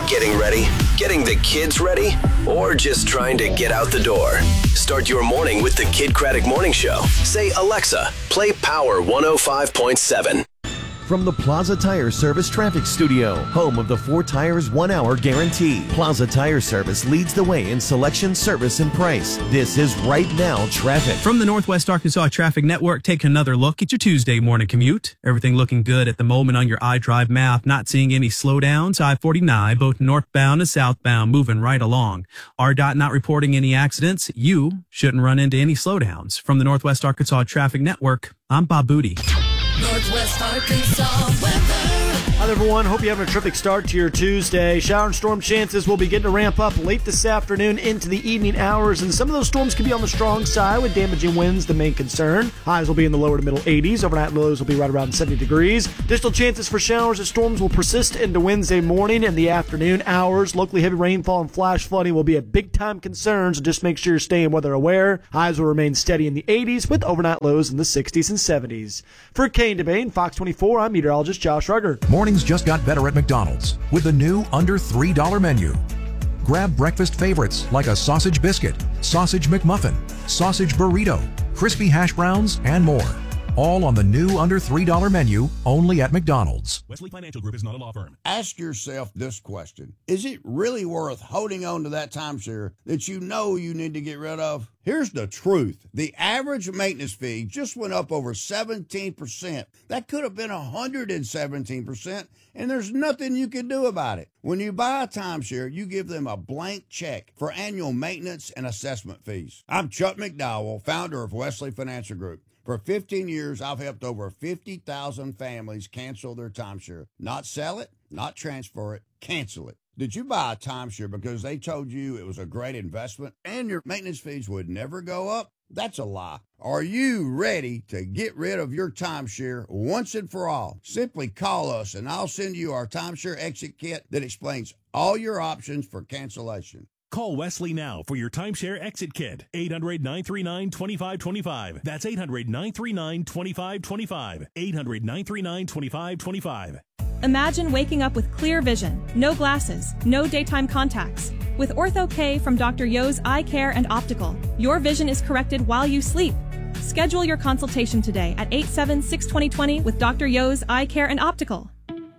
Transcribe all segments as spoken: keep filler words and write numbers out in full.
Getting ready? Getting the kids ready? Or just trying to get out the door? Start your morning with the Kid Craddock Morning Show. Say, Alexa, play Power one oh five point seven. From the Plaza Tire Service Traffic Studio, home of the four tires one hour guarantee. Plaza Tire Service leads the way in selection, service, and price. This is Right Now Traffic. From the Northwest Arkansas Traffic Network, take another look at your Tuesday morning commute. Everything looking good at the moment on your iDrive map. Not seeing any slowdowns. I forty-nine, both northbound and southbound, moving right along. R D O T not reporting any accidents. You shouldn't run into any slowdowns. From the Northwest Arkansas Traffic Network, I'm Bob Booty. Northwest Arkansas weather. Hi, everyone. Hope you're having a terrific start to your Tuesday. Shower and storm chances will begin to ramp up late this afternoon into the evening hours, and some of those storms can be on the strong side with damaging winds the main concern. Highs will be in the lower to middle eighties. Overnight lows will be right around seventy degrees. Additional chances for showers and storms will persist into Wednesday morning and the afternoon hours. Locally heavy rainfall and flash flooding will be a big-time concern, so just make sure you're staying weather aware. Highs will remain steady in the eighties with overnight lows in the sixties and seventies. For Kane Debane, Fox twenty-four, I'm meteorologist Josh Rugger. Mornings just got better at McDonald's with the new under three dollar menu. Grab breakfast favorites like a sausage biscuit, sausage McMuffin, sausage burrito, crispy hash browns, and more. All on the new under three dollar menu, only at McDonald's. Wesley Financial Group is not a law firm. Ask yourself this question. Is it really worth holding on to that timeshare that you know you need to get rid of? Here's the truth. The average maintenance fee just went up over seventeen percent. That could have been one hundred seventeen percent, and there's nothing you can do about it. When you buy a timeshare, you give them a blank check for annual maintenance and assessment fees. I'm Chuck McDowell, founder of Wesley Financial Group. For fifteen years, I've helped over fifty thousand families cancel their timeshare. Not sell it, not transfer it, cancel it. Did you buy a timeshare because they told you it was a great investment and your maintenance fees would never go up? That's a lie. Are you ready to get rid of your timeshare once and for all? Simply call us and I'll send you our timeshare exit kit that explains all your options for cancellation. Call Wesley now for your timeshare exit kit. eight hundred, nine three nine, two five two five. That's eight hundred, nine three nine, two five two five. eight hundred, nine three nine, two five two five. Imagine waking up with clear vision, no glasses, no daytime contacts. With Ortho-K from Doctor Yo's Eye Care and Optical, your vision is corrected while you sleep. Schedule your consultation today at eight seven six, two zero two zero with Doctor Yo's Eye Care and Optical.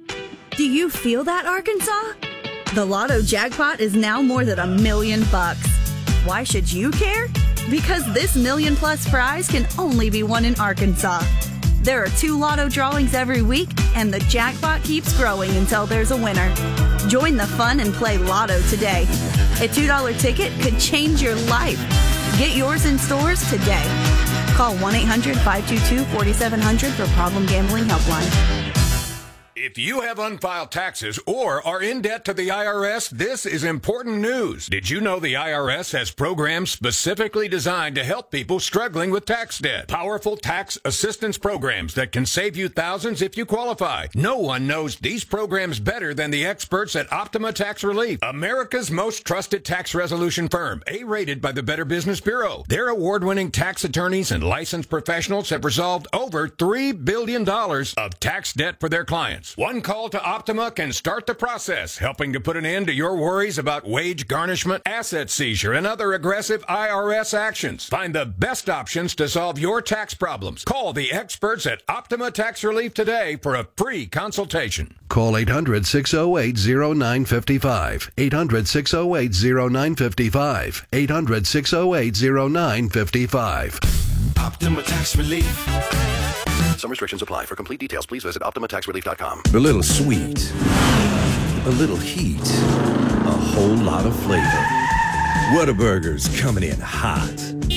Do you feel that, Arkansas? The Lotto jackpot is now more than a million bucks. Why should you care? Because this million plus prize can only be won in Arkansas. There are two Lotto drawings every week, and the jackpot keeps growing until there's a winner. Join the fun and play Lotto today. A two dollar ticket could change your life. Get yours in stores today. Call one eight hundred, five two two, four seven zero zero for Problem Gambling Helpline. If you have unfiled taxes or are in debt to the I R S, this is important news. Did you know the I R S has programs specifically designed to help people struggling with tax debt? Powerful tax assistance programs that can save you thousands if you qualify. No one knows these programs better than the experts at Optima Tax Relief, America's most trusted tax resolution firm, A-rated by the Better Business Bureau. Their award-winning tax attorneys and licensed professionals have resolved over three billion dollars of tax debt for their clients. One call to Optima can start the process, helping to put an end to your worries about wage garnishment, asset seizure, and other aggressive I R S actions. Find the best options to solve your tax problems. Call the experts at Optima Tax Relief today for a free consultation. Call eight hundred, six oh eight, oh nine five five. eight hundred, six oh eight, oh nine five five. eight hundred, six oh eight, oh nine five five. Optima Tax Relief. Some restrictions apply. For complete details, please visit Optima Tax Relief dot com. A little sweet, a little heat, a whole lot of flavor. Whataburger's coming in hot.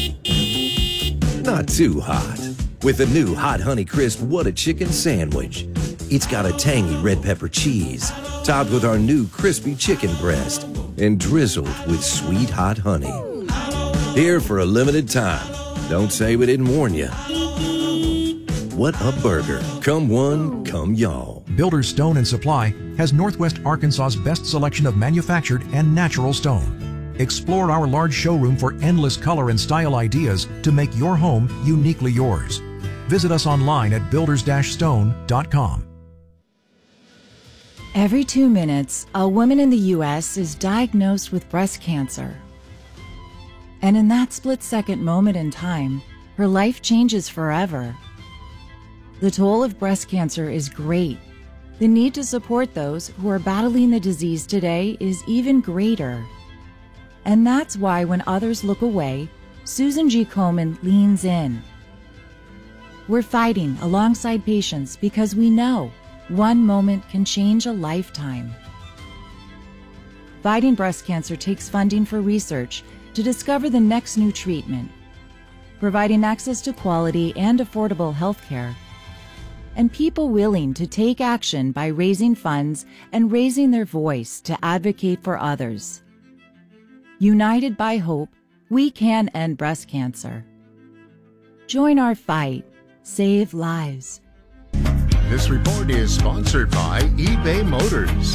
Not too hot. With the new Hot Honey Crisp Whata Chicken Sandwich. It's got a tangy red pepper cheese, topped with our new crispy chicken breast, and drizzled with sweet hot honey. Here for a limited time. Don't say we didn't warn you. What a burger. Come one, come y'all. Builder's Stone and Supply has Northwest Arkansas's best selection of manufactured and natural stone. Explore our large showroom for endless color and style ideas to make your home uniquely yours. Visit us online at builders dash stone dot com. Every two minutes, a woman in the U S is diagnosed with breast cancer. And in that split-second moment in time, her life changes forever. The toll of breast cancer is great. The need to support those who are battling the disease today is even greater. And that's why when others look away, Susan G. Komen leans in. We're fighting alongside patients because we know one moment can change a lifetime. Fighting breast cancer takes funding for research to discover the next new treatment, providing access to quality and affordable health care, and people willing to take action by raising funds and raising their voice to advocate for others. United by hope, we can end breast cancer. Join our fight. Save lives. This report is sponsored by eBay Motors.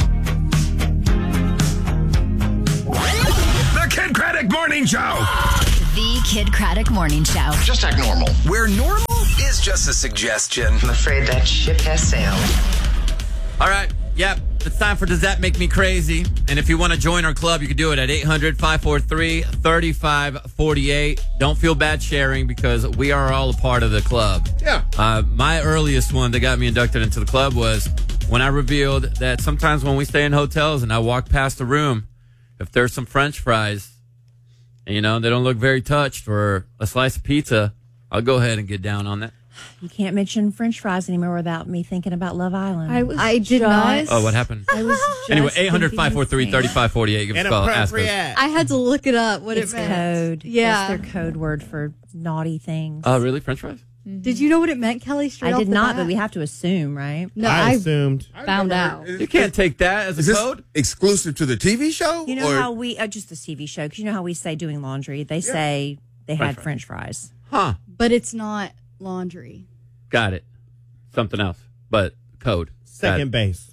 The Kid Craddock Morning Show. The Kid Craddock Morning Show. Just act normal. Where normal is just a suggestion. I'm afraid that ship has sailed. All right. Yep. It's time for Does That Make Me Crazy? And if you want to join our club, you can do it at eight hundred, five four three, three five four eight. Don't feel bad sharing because we are all a part of the club. Yeah. Uh, my earliest one that got me inducted into the club was when I revealed that sometimes when we stay in hotels and I walk past a room, if there's some French fries, and, you know, they don't look very touched, or a slice of pizza, I'll go ahead and get down on that. You can't mention French fries anymore without me thinking about Love Island. I was I did not. Oh, what happened? I was just anyway, eight hundred, five four three, three five four eight. Give us a call. Ask us. I had to look it up. What it's it meant. code. Yeah, it's their code word for naughty things. Oh, uh, really? French fries? Mm-hmm. Did you know what it meant, Kelly? Straight I off did the not, bat? but we have to assume, right? No, I, I assumed. Found out. You can't take that as a Is this code. Exclusive to the T V show. You know or? how we uh, just the T V show? Because you know how we say doing laundry. They yeah. say they French had French fries. Huh? But it's not laundry. Got it. Something else, but code. Second base.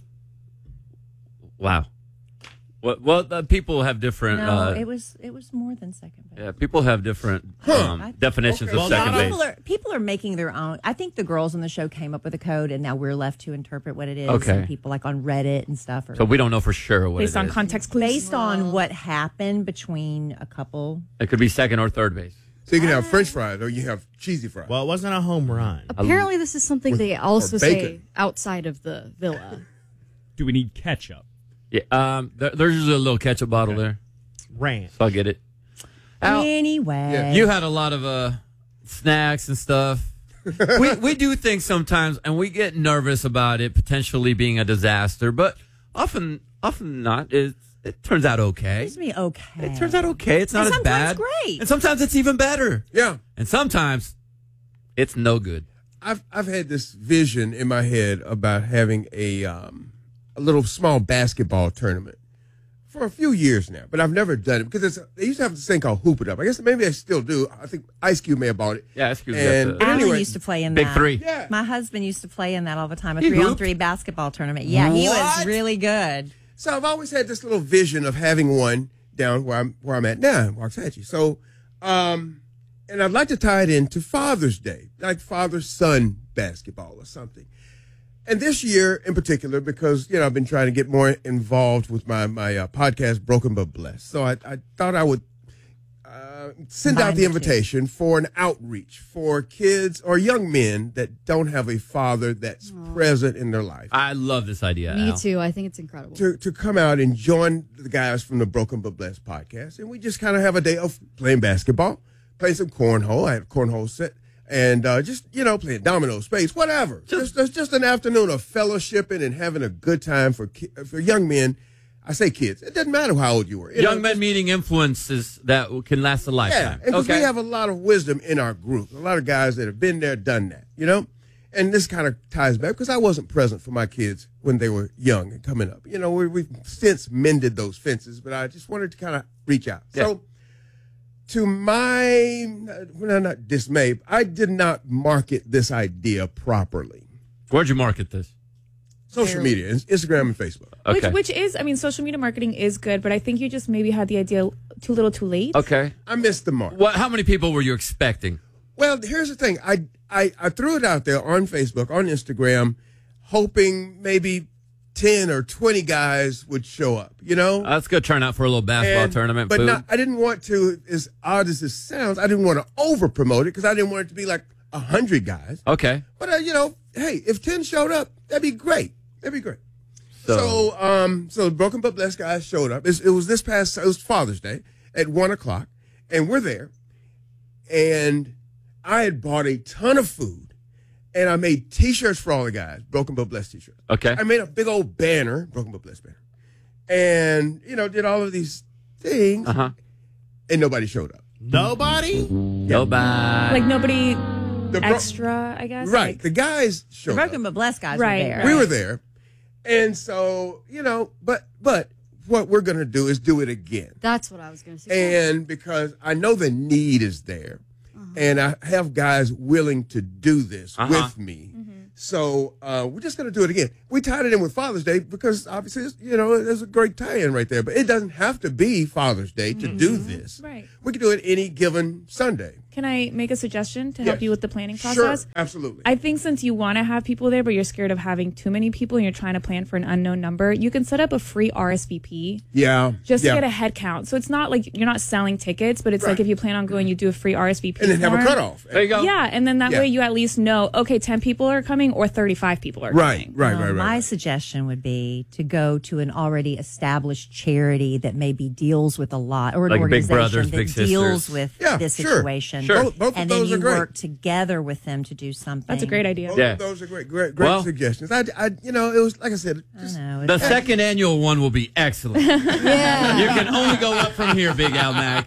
Wow. Well, well uh, people have different. No, uh, it was it was more than second base. Yeah, people have different um, huh. definitions okay. of well, second people base. Are, people are making their own. I think the girls on the show came up with a code, and now we're left to interpret what it is. Okay. And people like on Reddit and stuff. Or, so we don't know for sure what based it on is. context clues. Based on what happened between a couple. It could be second or third base. So you can have French fries or you have cheesy fries. Well, it wasn't a home run. Apparently, this is something With- they also or say bacon. outside of the villa. Do we need ketchup? Yeah, um, there, there's just a little ketchup bottle there. Ranch. So I get it. Al, anyway, you had a lot of uh, snacks and stuff. we we do things sometimes, and we get nervous about it potentially being a disaster, but often often not. It it turns out okay. It's me okay. It turns out okay. It's not and as sometimes bad. Great. And sometimes it's even better. Yeah. And sometimes it's no good. I've I've had this vision in my head about having a um, a little small basketball tournament for a few years now, but I've never done it because it's, they used to have this thing called Hoop It Up. I guess maybe they still do. I think Ice Cube may have bought it. Yeah, Ice Cube. And got Alan anyway, used to play in Big that. Three. Yeah. My husband used to play in that all the time. A He three on hooped? three basketball tournament. Yeah, he was What? really good. So I've always had this little vision of having one down where I'm where I'm at now in Waxahachie. So, um, and I'd like to tie it into Father's Day, like father-son basketball or something. And this year in particular, because, you know, I've been trying to get more involved with my, my uh, podcast, Broken But Blessed. So I, I thought I would uh, send Mine out the too. invitation for an outreach for kids or young men that don't have a father that's present in their life. I love this idea. Me Al. too. I think it's incredible. To, to come out and join the guys from the Broken But Blessed podcast. And we just kind of have a day of playing basketball, playing some cornhole. I had a cornhole set. And uh, just, you know, playing domino, space, whatever. Just, just just an afternoon of fellowshipping and having a good time for ki- for young men. I say kids. It doesn't matter how old you were. You Young know, men just- meeting influences that can last a Yeah, lifetime. and because okay. we have a lot of wisdom in our group. A lot of guys that have been there, done that, you know? And this kind of ties back because I wasn't present for my kids when they were young and coming up. You know, we, we've since mended those fences, but I just wanted to kind of reach out. Yeah. So, to my, well, not dismay, I did not market this idea properly. Where'd you market this? Social Barely. media, Instagram and Facebook. Okay. Which, which is, I mean, social media marketing is good, but I think you just maybe had the idea too little too late. Okay. I missed the mark. What? How many people were you expecting? Well, here's the thing. I, I, I threw it out there on Facebook, on Instagram, hoping maybe ten or twenty guys would show up, you know? Uh, that's good turnout for a little basketball And- tournament. But food. not, I didn't want to, as odd as this sounds, I didn't want to over promote it because I didn't want it to be like one hundred guys. Okay. But, uh, you know, hey, if ten showed up, that'd be great. That'd be great. So, So, um, so the Broken But Blessed guys showed up. It's, it was this past, it was Father's Day at one o'clock, and we're there. And I had bought a ton of food, and I made T-shirts for all the guys, Broken But Blessed T-shirts. Okay. I made a big old banner, Broken But Blessed banner, and you know, did all of these things, uh-huh. and nobody showed up. Nobody? Nobody. Like nobody The bro- extra, I guess. Right. Like, The guys The showed up. Broken But Blessed guys Right, were there. right. We were there. And so, you know, but but what we're going to do is do it again. That's what I was going to say. And because I know the need is there, and I have guys willing to do this Uh-huh. with me. So uh, we're just going to do it again. We tied it in with Father's Day because obviously, it's, you know, there's a great tie-in right there. But it doesn't have to be Father's Day to do this. Right. We can do it any given Sunday. Can I make a suggestion to help Yes. you with the planning Sure, process? absolutely. I think since you want to have people there, but you're scared of having too many people and you're trying to plan for an unknown number, you can set up a free R S V P Yeah. just yeah. to get a head count. So it's not like you're not selling tickets, but it's Right. like if you plan on going, you do a free R S V P And then have a form. cutoff. There you go. Yeah, and then that Yeah. way you at least know, okay, ten people are coming or thirty-five people are Right, coming. right, Well, right, right. My suggestion would be to go to an already established charity that maybe deals with a lot, or an Like Big organization Brothers, that Big deals Sisters. with Yeah, this sure. situation. Sure. Both- both of and then those you are great. work together with them to do something. That's a great idea. Both Yeah. of those are great, great, great Well- suggestions. I, I, you know, it was like I said. I Just, know. The it's- second annual one will be excellent. Yeah. You can only go up from here, Big Al Mac.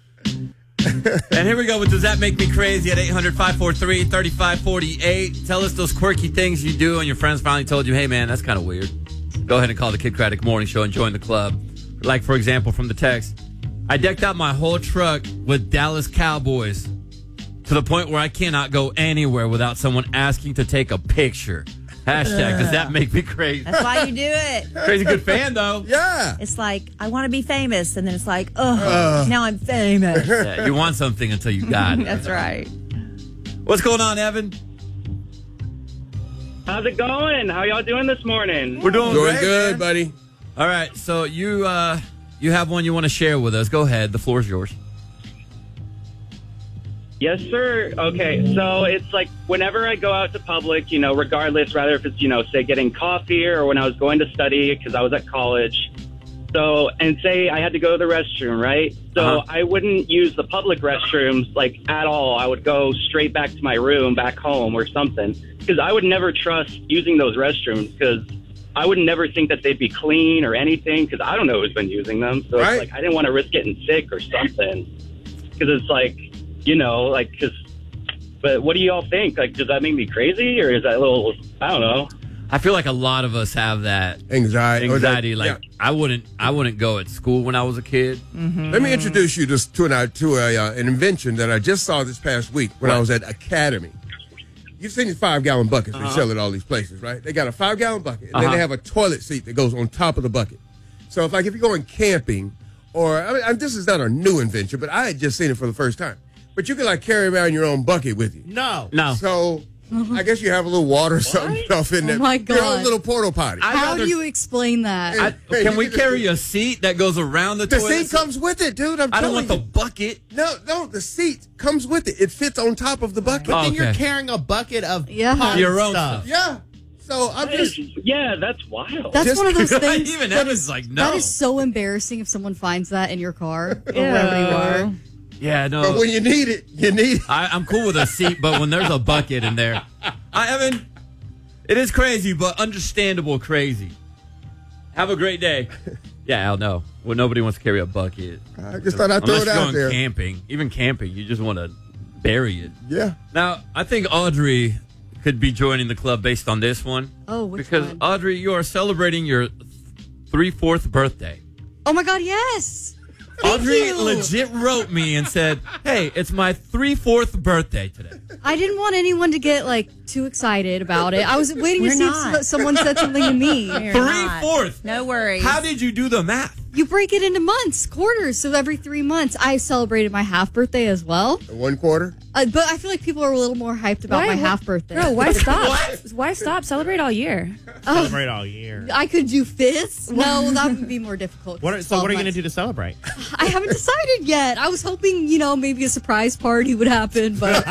And here we go with Does That Make Me Crazy at eight hundred, five four three, three five four eight. Tell us those quirky things you do and your friends finally told you, hey, man, that's kind of weird. Go ahead and call the Kid Craddock Morning Show and join the club. Like, for example, from the text, I decked out my whole truck with Dallas Cowboys to the point where I cannot go anywhere without someone asking to take a picture. Hashtag, does that make me crazy? That's why you do it. Crazy good fan, though. yeah. It's like, I want to be famous. And then it's like, oh, now I'm famous. Yeah, you want something until you got it. That's right. What's going on, Evan? How's it going? How y'all doing this morning? We're doing, Doing great, good, man. buddy. All right, so you uh, you have one you want to share with us. Go ahead. The floor is yours. Yes, sir. Okay, so it's like whenever I go out to public, you know, regardless, rather if it's, you know, say getting coffee or when I was going to study because I was at college. So, and say I had to go to the restroom, right? So Uh-huh. I wouldn't use the public restrooms like at all. I would go straight back to my room, back home or something, because I would never trust using those restrooms because I would never think that they'd be clean or anything because I don't know who's been using them. So Right. it's like I didn't want to risk getting sick or something because it's like, you know, like, because, but what do you all think? Like, does that make me crazy or is that a little, I don't know. I feel like a lot of us have that Anxiety. or that- anxiety. Like yeah. I wouldn't, I wouldn't go at school when I was a kid. Let me introduce you to, to, an, to a, uh, an invention that I just saw this past week when I was at Academy. You've seen these five-gallon buckets Uh-huh. they sell at all these places, right? They got a five-gallon bucket, and Uh-huh. then they have a toilet seat that goes on top of the bucket. So if, like, if you're going camping, or, I mean, I- this is not a new invention, but I had just seen it for the first time. But you can, like, carry around your own bucket with you. No. No. So I guess you have a little water or something stuff in Oh there. my Your own God. little porta potty. I'd How rather- do you explain that? I, Hey, can you we can just- carry a seat that goes around the, The toilet? seat comes with it, dude. I'm I don't telling want the you. bucket. No, no, the seat comes with it. It fits on top of the bucket. But then Okay. you're carrying a bucket of Yeah. pond Your own stuff. Yeah. So I'm That just. is- yeah, that's wild. That's Just- one of those things. Even that Evan's is- like, no. That is so embarrassing if someone finds that in your car or Ew. wherever you are. Yeah, no. But when you need it, you need it. I, I'm cool with a seat, but when there's a bucket in there, I, Evan, it is crazy, but understandable crazy. Have a great day. Yeah, Al, no. Well, nobody wants to carry a bucket. I just thought I'd throw Unless it you're out going there. camping. Even camping, you just want to bury it. Yeah. Now, I think Audrey could be joining the club based on this one. Oh, which Because, one? Audrey, you are celebrating your three-fourth birthday. Oh my God, yes. Thank Audrey you. legit wrote me and said, hey, it's my three-fourth birthday today. I didn't want anyone to get like too excited about it. I was waiting We're to see not. if someone said something to me. We're Three not. fourths. No worries. How did you do the math? You break it into months, quarters. So every three months, I celebrated my half birthday as well. One quarter? Uh, but I feel like people are a little more hyped about Why- my wh- half birthday. Girl, why stop? Why stop? Celebrate all year. Celebrate all year. I could do fifths. No, that would be more difficult. What are, so what are you going to do to celebrate? I haven't decided yet. I was hoping, you know, maybe a surprise party would happen, but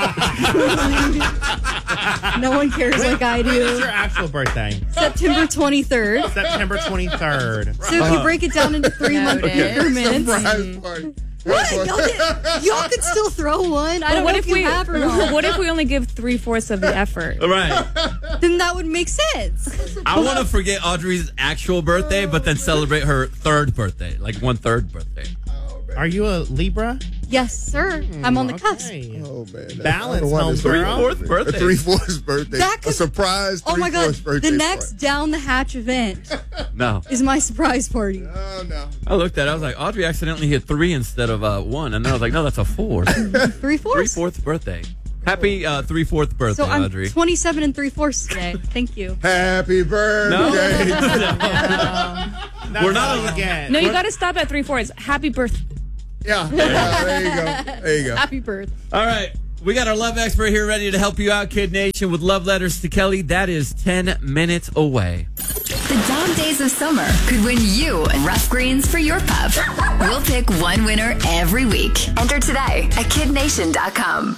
no one cares like I When is your do. actual birthday? September twenty-third. September twenty-third. So if you break it down into three month Noted. increments. Surprise party. What? Y'all, did, y'all could still throw one. I But don't what know if if you we? have or not. What if we only give three fourths of the effort? Right. Then that would make sense. I want to forget Audrey's actual birthday, but then celebrate her third birthday, like one third birthday. Are you a Libra? Yes, sir. I'm on the cusp. Okay. Oh, man. That's- Balance, I don't want this homegirl. birthday. Three-fourths birthday. A three-fourths birthday. That a could- surprise Oh my God. three-fourths birthday The next party. down the hatch event No. is my surprise party. Oh, no. I looked at it. I was like, Audrey accidentally hit three instead of uh, one. And then I was like, no, that's a four. Three fourths. Three-fourth birthday. Happy uh, three-fourth birthday, So I'm Audrey. twenty-seven and three fourths today. Thank you. Happy birthday. That's We're not all you get. No, you got to stop at three fourths. Happy birthday. Yeah. yeah. There you go. There you go. Happy birthday. All right. We got our love expert here ready to help you out, Kid Nation, with love letters to Kelly. That is ten minutes away. The dog days of summer could win you rough greens for your pup. We'll pick one winner every week. Enter today at kid nation dot com.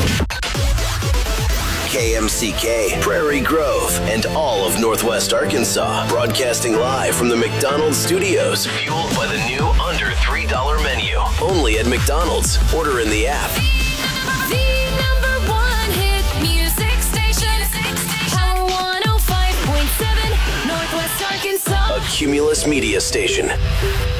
K M C K, Prairie Grove, and all of Northwest Arkansas. Broadcasting live from the McDonald's studios. Fueled by the new under three dollar menu. Only at McDonald's. Order in the app. The number one hit music station. Power one oh five point seven, Northwest Arkansas. A Cumulus Media Station.